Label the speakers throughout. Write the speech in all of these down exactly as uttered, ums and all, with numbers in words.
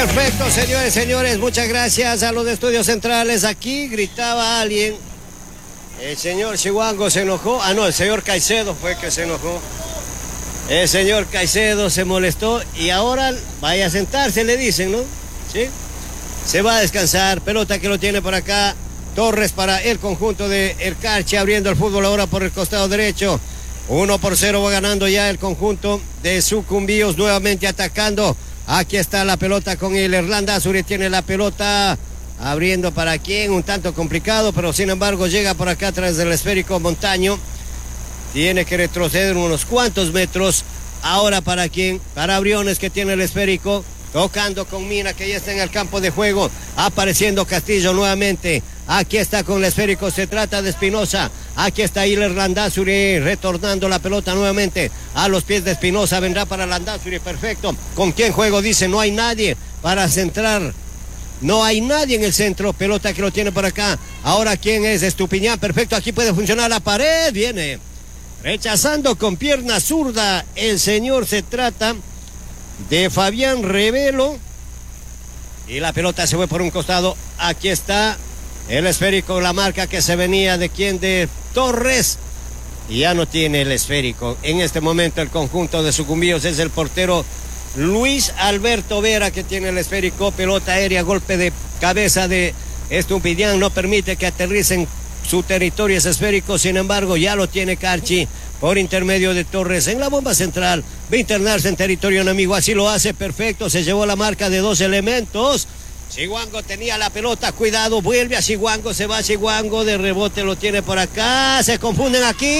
Speaker 1: Perfecto, señores, señores, muchas gracias a los de Estudios Centrales. Aquí gritaba alguien. El señor Chihuango se enojó. Ah, no, el señor Caicedo fue que se enojó. El señor Caicedo se molestó y ahora vaya a sentarse, le dicen, ¿no? Sí. Se va a descansar. Pelota que lo tiene por acá Torres para el conjunto de El Carchi, abriendo el fútbol ahora por el costado derecho. Uno por cero va ganando ya el conjunto de Sucumbíos, nuevamente atacando. Aquí está la pelota con el Erlandazuri, tiene la pelota abriendo para quién, un tanto complicado, pero sin embargo llega por acá atrás del esférico Montaño. Tiene que retroceder unos cuantos metros. Ahora para quién, para Briones, que tiene el esférico, tocando con Mina, que ya está en el campo de juego, apareciendo Castillo nuevamente. Aquí está con el esférico, se trata de Espinosa. Aquí está Iler Landazuri retornando la pelota nuevamente a los pies de Espinosa. Vendrá para Landazuri, perfecto. ¿Con quién juego? Dice, no hay nadie para centrar. No hay nadie en el centro. Pelota que lo tiene por acá. Ahora, ¿quién es? Estupiñán, perfecto. Aquí puede funcionar la pared. Viene rechazando con pierna zurda. El señor, se trata de Fabián Revelo. Y la pelota se fue por un costado. Aquí está el esférico, la marca que se venía de quién, de Torres, y ya no tiene el esférico. En este momento el conjunto de Sucumbíos es el portero Luis Alberto Vera, que tiene el esférico. Pelota aérea, golpe de cabeza de Estupiñán, no permite que aterrice en su territorio ese esférico. Sin embargo, ya lo tiene Carchi por intermedio de Torres en la bomba central. Va a internarse en territorio enemigo, así lo hace, perfecto. Se llevó la marca de dos elementos. Chihuango tenía la pelota, cuidado, vuelve a Chihuango, se va a Chihuango, de rebote lo tiene por acá, se confunden aquí,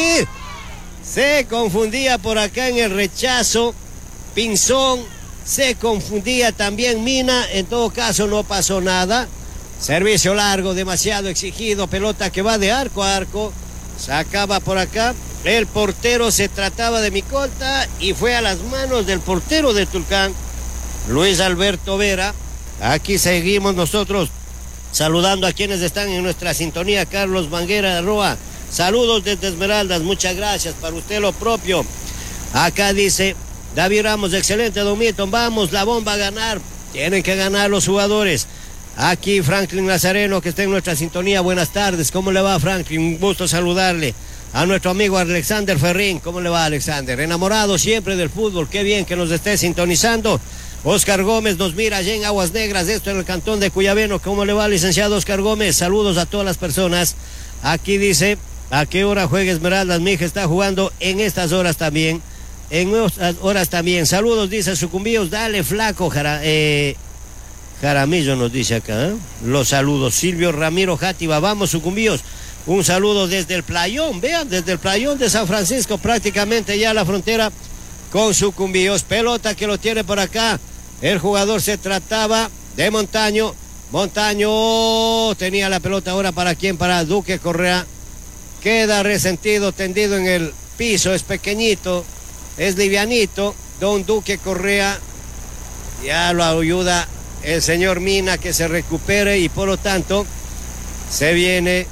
Speaker 1: se confundía por acá en el rechazo, Pinzón, se confundía también Mina, en todo caso no pasó nada. Servicio largo, demasiado exigido, pelota que va de arco a arco, sacaba por acá, el portero, se trataba de Micolta y fue a las manos del portero de Tulcán, Luis Alberto Vera. Aquí seguimos nosotros saludando a quienes están en nuestra sintonía. Carlos Banguera de Roa, saludos desde Esmeraldas, muchas gracias, para usted lo propio. Acá dice David Ramos, excelente Don Milton, vamos, la bomba a ganar, tienen que ganar los jugadores. Aquí Franklin Nazareno, que está en nuestra sintonía, buenas tardes, ¿cómo le va, Franklin? Un gusto saludarle. A nuestro amigo Alexander Ferrín, ¿cómo le va, Alexander? Enamorado siempre del fútbol, qué bien que nos esté sintonizando. Oscar Gómez nos mira allá en Aguas Negras, esto en el cantón de Cuyabeno. ¿Cómo le va, licenciado Oscar Gómez? Saludos a todas las personas. Aquí dice, ¿a qué hora juega Esmeraldas? Mi hija está jugando en estas horas también. En estas horas también. Saludos, dice Sucumbíos. Dale, flaco, Jara, eh, Jaramillo nos dice acá, ¿eh? Los saludos. Silvio Ramiro Játiva, vamos, Sucumbíos. Un saludo desde el playón, vean, desde el playón de San Francisco, prácticamente ya a la frontera con Sucumbíos. Pelota que lo tiene por acá. El jugador, se trataba de Montaño. Montaño tenía la pelota ahora para quién, para Duque Correa. Queda resentido, tendido en el piso, es pequeñito, es livianito. Don Duque Correa, ya lo ayuda el señor Mina que se recupere y por lo tanto se viene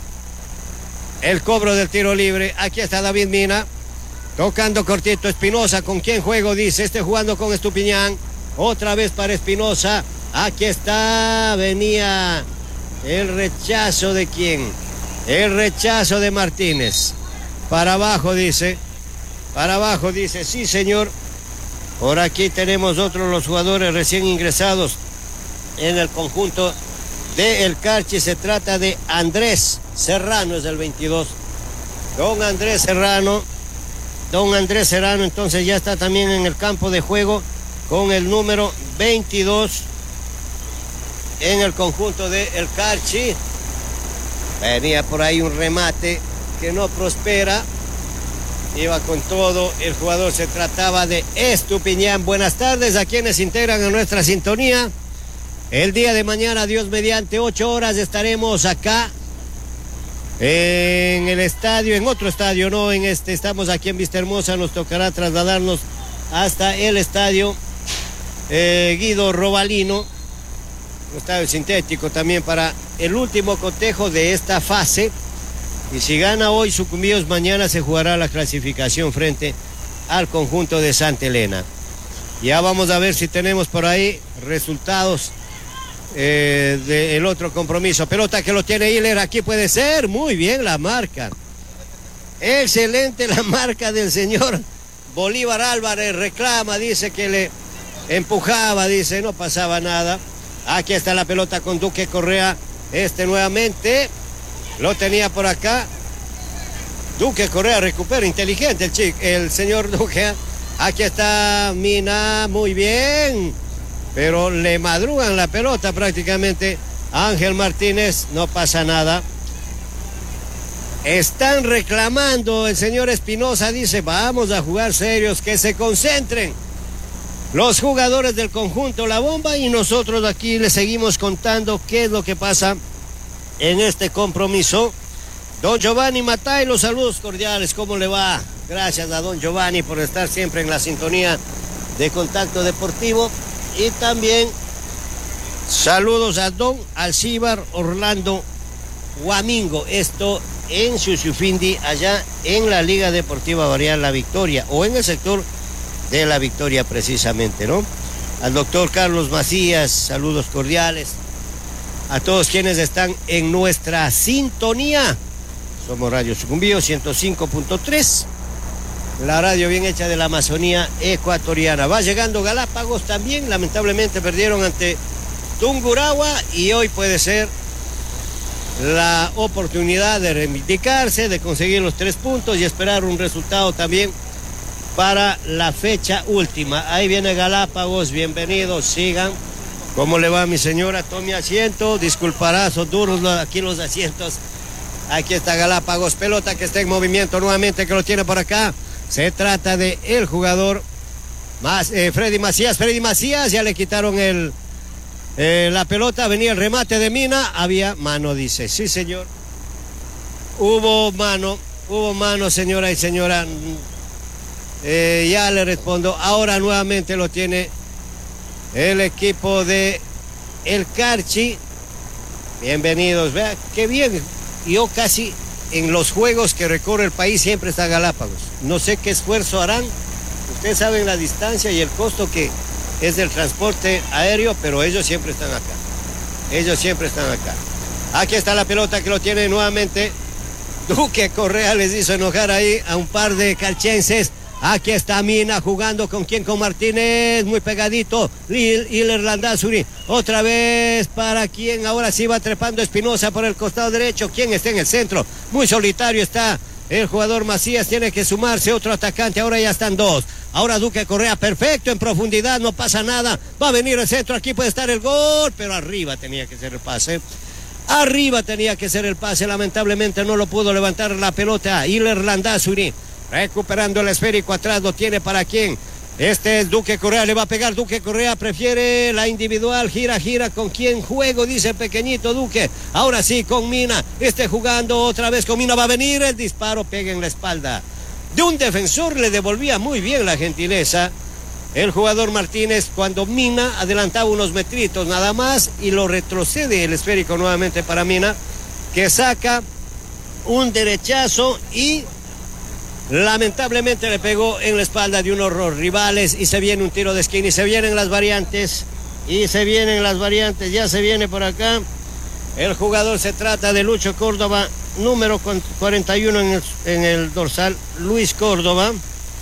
Speaker 1: el cobro del tiro libre. Aquí está David Mina, tocando cortito. Espinosa, ¿con quién juego? Dice, este jugando con Estupiñán. Otra vez para Espinosa. Aquí está, venía el rechazo de quién, el rechazo de Martínez. Para abajo dice, para abajo dice, sí señor. Por aquí tenemos otros los jugadores recién ingresados en el conjunto de El Carchi. Se trata de Andrés Serrano, es el veintidós. Don Andrés Serrano, don Andrés Serrano entonces ya está también en el campo de juego con el número veintidós en el conjunto de El Carchi. Venía por ahí un remate que no prospera. Iba con todo el jugador, se trataba de Estupiñán. Buenas tardes a quienes integran a nuestra sintonía. El día de mañana, Dios mediante, ocho horas, estaremos acá en el estadio, en otro estadio, no en este. Estamos aquí en Vista Hermosa, nos tocará trasladarnos hasta el estadio Eh, Guido Robalino, un estadio sintético también, para el último cotejo de esta fase. Y si gana hoy Sucumbíos, mañana se jugará la clasificación frente al conjunto de Santa Elena. Ya vamos a ver si tenemos por ahí resultados eh, del otro compromiso. Pelota que lo tiene Hiller, aquí puede ser, muy bien la marca. Excelente la marca del señor Bolívar Álvarez, reclama, dice que le empujaba, dice, no pasaba nada. Aquí está la pelota con Duque Correa, este nuevamente, lo tenía por acá. Duque Correa recupera, inteligente el, chico, el señor Duque. Aquí está Mina, muy bien, pero le madrugan la pelota prácticamente. Ángel Martínez, no pasa nada. Están reclamando, el señor Espinosa dice, vamos a jugar serios, que se concentren los jugadores del conjunto La Bomba, y nosotros aquí les seguimos contando qué es lo que pasa en este compromiso. Don Giovanni Matay, los saludos cordiales, ¿cómo le va? Gracias a don Giovanni por estar siempre en la sintonía de Contacto Deportivo, y también saludos a don Alcíbar Orlando Guamingo, esto en Xuxufindi, allá en la Liga Deportiva Barrial La Victoria, o en el sector de La Victoria precisamente, ¿no? Al doctor Carlos Macías, saludos cordiales. A todos quienes están en nuestra sintonía. Somos Radio Sucumbío ciento cinco punto tres, la radio bien hecha de la Amazonía ecuatoriana. Va llegando Galápagos también, lamentablemente perdieron ante Tungurahua, y hoy puede ser la oportunidad de reivindicarse, de conseguir los tres puntos y esperar un resultado también para la fecha última. Ahí viene Galápagos, bienvenidos, sigan. ¿Cómo le va, mi señora? Tome asiento, disculpará, son duros aquí los asientos. Aquí está Galápagos, pelota que está en movimiento nuevamente, que lo tiene por acá. Se trata de el jugador más, eh, Freddy Macías, Freddy Macías, ya le quitaron el... Eh, la pelota, venía el remate de Mina, había mano, dice. Sí, señor. Hubo mano, hubo mano, señora y señora. Eh, ya le respondo. Ahora nuevamente lo tiene el equipo de El Carchi. Bienvenidos, vea, qué bien. Yo casi en los juegos que recorre el país siempre está Galápagos. No sé qué esfuerzo harán. Ustedes saben la distancia y el costo que es del transporte aéreo, pero ellos siempre están acá. Ellos siempre están acá. Aquí está la pelota que lo tiene nuevamente Duque Correa, les hizo enojar ahí a un par de calchenses. Aquí está Mina jugando con quien, con Martínez, muy pegadito. Hiller Landazuri, otra vez para quien, ahora sí va trepando Espinosa por el costado derecho. ¿Quién está en el centro? Muy solitario está el jugador Macías, tiene que sumarse otro atacante, ahora ya están dos. Ahora Duque Correa, perfecto, en profundidad, no pasa nada. Va a venir el centro, aquí puede estar el gol, pero arriba tenía que ser el pase. Arriba tenía que ser el pase, lamentablemente no lo pudo levantar la pelota. Hiller Landazuri, recuperando el esférico atrás, lo tiene para quién. Este es Duque Correa, le va a pegar Duque Correa, prefiere la individual, gira, gira, con quién juego, dice el pequeñito Duque. Ahora sí, con Mina, este jugando otra vez con Mina, va a venir el disparo, pega en la espalda de un defensor, le devolvía muy bien la gentileza el jugador Martínez cuando Mina adelantaba unos metritos nada más y lo retrocede el esférico nuevamente para Mina, que saca un derechazo y lamentablemente le pegó en la espalda de unos rivales, y se viene un tiro de esquina y se vienen las variantes, y se vienen las variantes, ya se viene por acá. El jugador, se trata de Lucho Córdoba, número cuarenta y uno en el, en el dorsal, Luis Córdoba.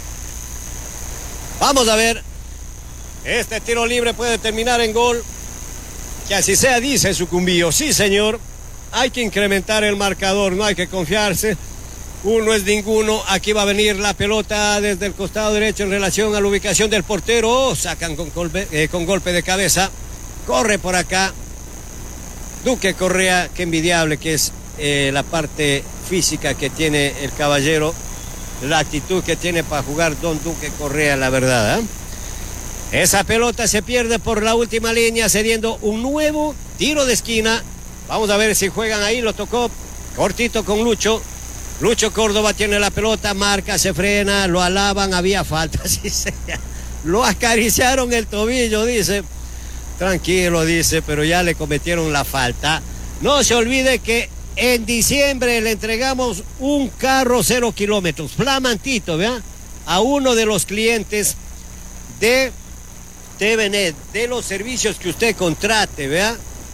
Speaker 1: Vamos a ver, este tiro libre puede terminar en gol, que así sea, dice Sucumbío. Sí, señor, hay que incrementar el marcador, no hay que confiarse. Uno es ninguno. Aquí va a venir la pelota desde el costado derecho en relación a la ubicación del portero. Sacan con golpe, eh, con golpe de cabeza. Corre por acá Duque Correa, qué envidiable que es eh, la parte física que tiene el caballero, la actitud que tiene para jugar don Duque Correa, la verdad, ¿eh? Esa pelota se pierde por la última línea, cediendo un nuevo tiro de esquina. Vamos a ver si juegan ahí, lo tocó cortito con Lucho. Lucho Córdoba tiene la pelota, marca, se frena, lo alaban, había falta, sí, sí, lo acariciaron el tobillo, dice. Tranquilo, dice, pero ya le cometieron la falta. No se olvide que en diciembre le entregamos un carro cero kilómetros, flamantito, ¿vea? A uno de los clientes de T V Net, de los servicios que usted contrate, ¿vea?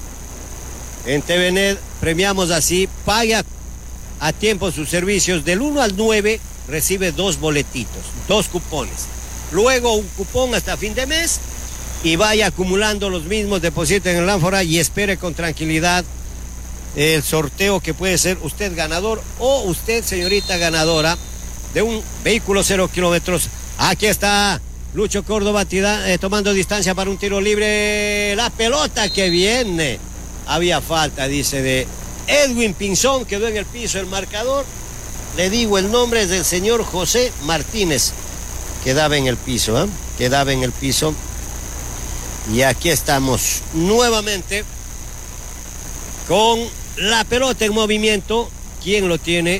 Speaker 1: En T V N E D premiamos así, paga a tiempo sus servicios. Del uno al nueve recibe dos boletitos, dos cupones. Luego un cupón hasta fin de mes y vaya acumulando los mismos, deposite en el ánfora y espere con tranquilidad el sorteo que puede ser usted ganador o usted, señorita ganadora, de un vehículo cero kilómetros. Aquí está Lucho Córdoba tira, eh, tomando distancia para un tiro libre. La pelota que viene. Había falta, dice, de Edwin Pinzón, quedó en el piso el marcador. Le digo el nombre, es del señor José Martínez. Quedaba en el piso, ¿eh? Quedaba en el piso. Y aquí estamos nuevamente con la pelota en movimiento. ¿Quién lo tiene?